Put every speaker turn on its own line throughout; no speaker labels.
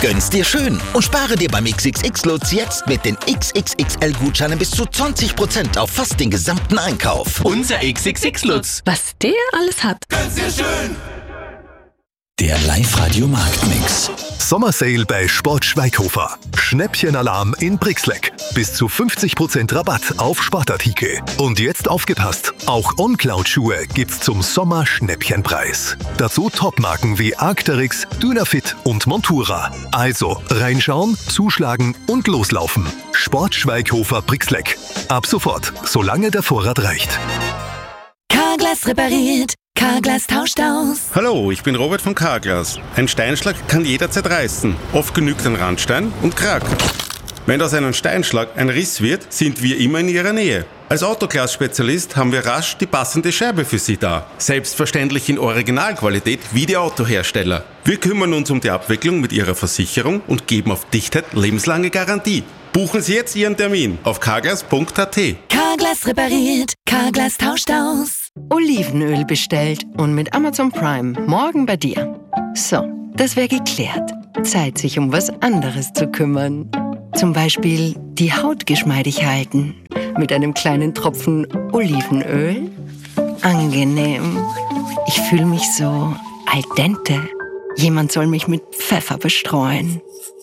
Gönn's dir schön und spare dir beim XXX-Lutz jetzt mit den XXXL-Gutscheinen bis zu 20% auf fast den gesamten Einkauf.
Unser XXX-Lutz.
Was der alles hat.
Gönn's dir schön.
Der Live-Radio-Marktmix.
Sommersale bei Sport Schweighofer. Schnäppchenalarm in Brixleck. Bis zu 50% Rabatt auf Sportartikel. Und jetzt aufgepasst, auch OnCloud-Schuhe gibt's zum Sommer-Schnäppchenpreis. Dazu Topmarken wie Arc'teryx, Dynafit und Montura. Also reinschauen, zuschlagen und loslaufen. Sport Schweighofer Brixleck. Ab sofort, solange der Vorrat reicht.
Carglass repariert. Carglass tauscht aus.
Hallo, ich bin Robert von Carglass. Ein Steinschlag kann jederzeit reißen. Oft genügt ein Randstein und Krack. Wenn aus einem Steinschlag ein Riss wird, sind wir immer in Ihrer Nähe. Als Autoglas-Spezialist haben wir rasch die passende Scheibe für Sie da. Selbstverständlich in Originalqualität wie die Autohersteller. Wir kümmern uns um die Abwicklung mit Ihrer Versicherung und geben auf Dichtheit lebenslange Garantie. Buchen Sie jetzt Ihren Termin auf carglass.at.
Carglass repariert. Carglass tauscht aus.
Olivenöl bestellt und mit Amazon Prime morgen bei dir. So, das wäre geklärt. Zeit, sich um was anderes zu kümmern. Zum Beispiel die Haut geschmeidig halten. Mit einem kleinen Tropfen Olivenöl. Angenehm. Ich fühle mich so al dente. Jemand soll mich mit Pfeffer bestreuen.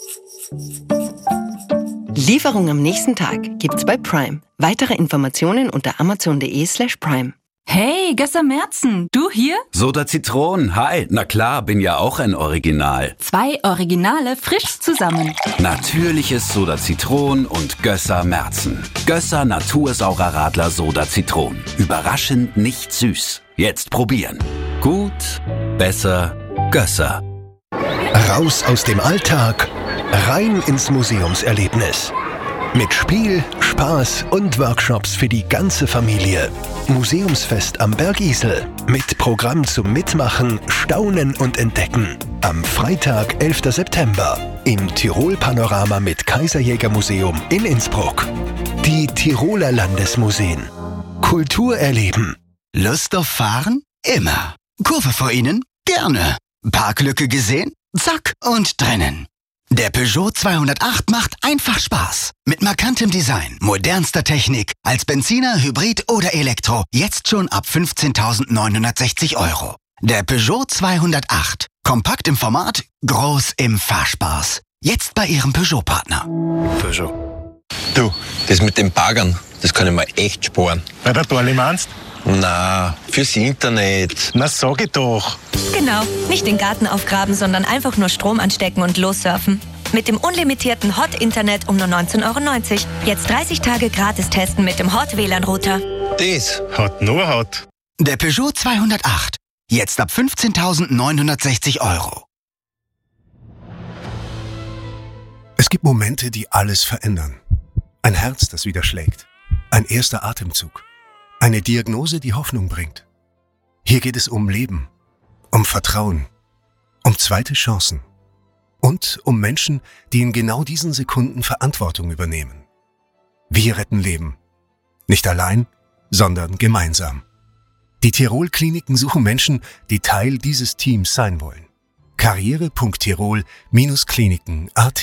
Lieferung am nächsten Tag gibt's bei Prime. Weitere Informationen unter amazon.de/prime.
Hey, Gösser Merzen, du hier?
Soda Zitron, hi. Na klar, bin ja auch ein Original.
2 Originale frisch zusammen.
Natürliches Soda Zitron und Gösser Merzen. Gösser Natursaurer Radler Soda Zitron. Überraschend nicht süß. Jetzt probieren. Gut, besser, Gösser.
Raus aus dem Alltag, rein ins Museumserlebnis. Mit Spiel, Spaß und Workshops für die ganze Familie. Museumsfest am Bergisel. Mit Programm zum Mitmachen, Staunen und Entdecken. Am Freitag, 11. September. Im Tirol-Panorama mit Kaiserjäger-Museum in Innsbruck. Die Tiroler Landesmuseen. Kultur erleben.
Lust auf Fahren? Immer. Kurve vor Ihnen? Gerne. Parklücke gesehen? Zack und drinnen. Der Peugeot 208 macht einfach Spaß. Mit markantem Design, modernster Technik, als Benziner, Hybrid oder Elektro. Jetzt schon ab 15.960 €. Der Peugeot 208. Kompakt im Format, groß im Fahrspaß. Jetzt bei Ihrem Peugeot-Partner.
Peugeot. Du, das mit den Baggern, das kann ich mir echt sparen.
Bei der Dorli meinst?
Na, fürs Internet.
Na, sag ich doch.
Genau, nicht den Garten aufgraben, sondern einfach nur Strom anstecken und lossurfen. Mit dem unlimitierten Hot-Internet um nur 19,90 €. Jetzt 30 Tage gratis testen mit dem Hot-WLAN-Router.
Das
hat nur Hot.
Der Peugeot 208. Jetzt ab 15.960 €.
Es gibt Momente, die alles verändern. Ein Herz, das wieder schlägt. Ein erster Atemzug. Eine Diagnose, die Hoffnung bringt. Hier geht es um Leben, um Vertrauen, um zweite Chancen und um Menschen, die in genau diesen Sekunden Verantwortung übernehmen. Wir retten Leben. Nicht allein, sondern gemeinsam. Die Tirol-Kliniken suchen Menschen, die Teil dieses Teams sein wollen. karriere.tirol-kliniken.at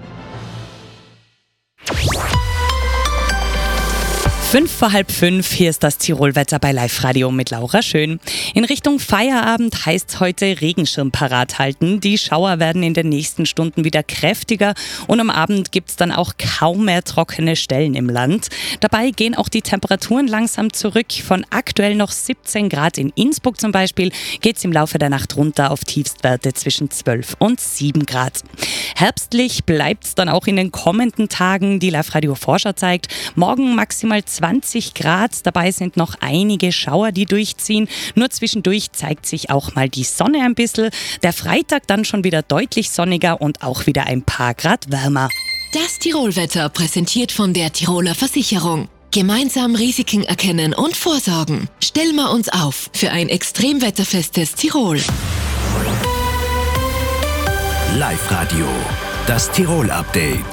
5:04, hier ist das Tirolwetter bei Live-Radio mit Laura Schön. In Richtung Feierabend heißt heute Regenschirm parat halten. Die Schauer werden in den nächsten Stunden wieder kräftiger und am Abend gibt's dann auch kaum mehr trockene Stellen im Land. Dabei gehen auch die Temperaturen langsam zurück. Von aktuell noch 17 Grad in Innsbruck zum Beispiel geht's im Laufe der Nacht runter auf Tiefstwerte zwischen 12 und 7 Grad. Herbstlich bleibt's dann auch in den kommenden Tagen. Die Live-Radio-Vorschau zeigt, morgen maximal 20 Grad. Dabei sind noch einige Schauer, die durchziehen. Nur zwischendurch zeigt sich auch mal die Sonne ein bisschen. Der Freitag dann schon wieder deutlich sonniger und auch wieder ein paar Grad wärmer.
Das Tirolwetter präsentiert von der Tiroler Versicherung. Gemeinsam Risiken erkennen und vorsorgen. Stellen wir uns auf für ein extremwetterfestes Tirol.
Live-Radio, das Tirol-Update.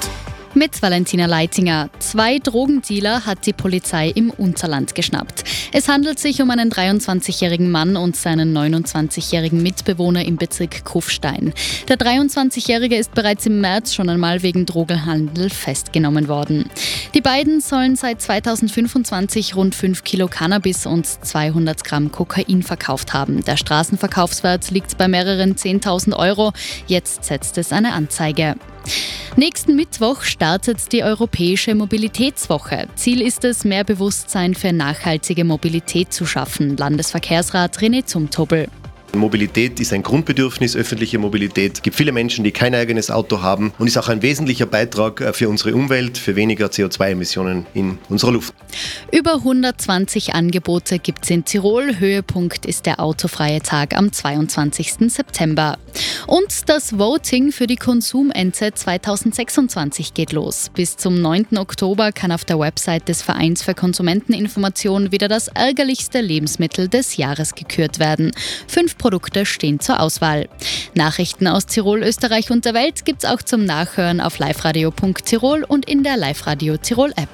Mit Valentina Leitinger. 2 Drogendealer hat die Polizei im Unterland geschnappt. Es handelt sich um einen 23-jährigen Mann und seinen 29-jährigen Mitbewohner im Bezirk Kufstein. Der 23-jährige ist bereits im März schon einmal wegen Drogenhandel festgenommen worden. Die beiden sollen seit 2025 rund 5 Kilo Cannabis und 200 Gramm Kokain verkauft haben. Der Straßenverkaufswert liegt bei mehreren 10.000 Euro. Jetzt setzt es eine Anzeige. Nächsten Mittwoch startet die Europäische Mobilitätswoche. Ziel ist es, mehr Bewusstsein für nachhaltige Mobilität zu schaffen. Landesverkehrsrat René Zumtobel.
Mobilität ist ein Grundbedürfnis, öffentliche Mobilität. Es gibt viele Menschen, die kein eigenes Auto haben und ist auch ein wesentlicher Beitrag für unsere Umwelt, für weniger CO2-Emissionen in unserer Luft.
Über 120 Angebote gibt es in Tirol. Höhepunkt ist der autofreie Tag am 22. September. Und das Voting für die Konsumente 2026 geht los. Bis zum 9. Oktober kann auf der Website des Vereins für Konsumenteninformation wieder das ärgerlichste Lebensmittel des Jahres gekürt werden. 5 Produkte stehen zur Auswahl. Nachrichten aus Tirol, Österreich und der Welt gibt's auch zum Nachhören auf liveradio.tirol und in der Live-Radio Tirol App.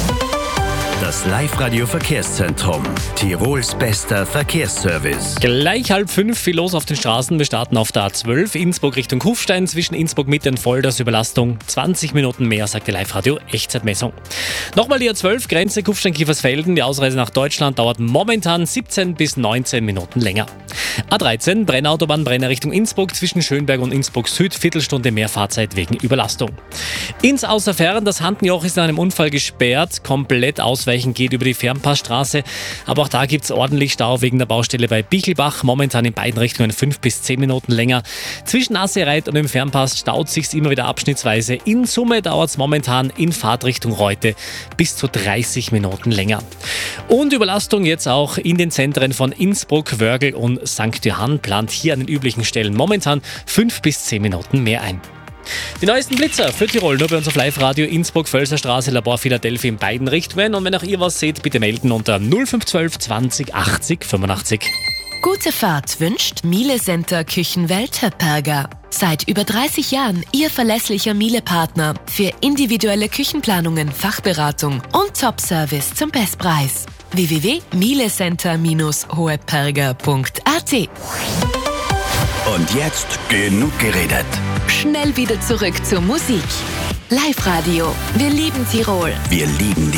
Das Live-Radio Verkehrszentrum. Tirols bester Verkehrsservice.
Gleich 4:30 viel los auf den Straßen. Wir starten auf der A12 Innsbruck Richtung Kufstein. Zwischen Innsbruck Mitte und Volders Überlastung. 20 Minuten mehr, sagt die Live-Radio Echtzeitmessung. Nochmal die A12 Grenze Kufstein-Kiefersfelden. Die Ausreise nach Deutschland dauert momentan 17 bis 19 Minuten länger. A13 Brennautobahn Brenner Richtung Innsbruck. Zwischen Schönberg und Innsbruck Süd. Viertelstunde mehr Fahrzeit wegen Überlastung. Ins Außerfern, das Handenjoch ist nach einem Unfall gesperrt. Komplett ausweichen geht über die Fernpassstraße. Aber auch da gibt es ordentlich Stau wegen der Baustelle bei Bichelbach. Momentan in beiden Richtungen 5 bis 10 Minuten länger. Zwischen Assereit und dem Fernpass staut sich's immer wieder abschnittsweise. In Summe dauert es momentan in Fahrtrichtung Reute bis zu 30 Minuten länger. Und Überlastung jetzt auch in den Zentren von Innsbruck, Wörgl und St. Johann. Plant hier an den üblichen Stellen momentan 5 bis 10 Minuten mehr ein. Die neuesten Blitzer für Tirol nur bei uns auf Live-Radio Innsbruck, Völserstraße, Labor Philadelphia in beiden Richtungen. Und wenn auch ihr was seht, bitte melden unter 0512 20 80 85.
Gute Fahrt wünscht Miele Center Küchenwelt Höpperger. Seit über 30 Jahren Ihr verlässlicher Miele-Partner für individuelle Küchenplanungen, Fachberatung und Top-Service zum Bestpreis. www.mielecenter-hoheperger.at.
Und jetzt genug geredet.
Schnell wieder zurück zur Musik. Live-Radio. Wir lieben Tirol.
Wir lieben die